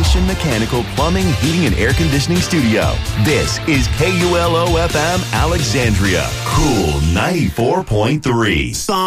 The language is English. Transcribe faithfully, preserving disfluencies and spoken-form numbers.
Action Mechanical Plumbing, Heating, and Air Conditioning Studio. This is K U L O F M Alexandria. Cool ninety-four point three.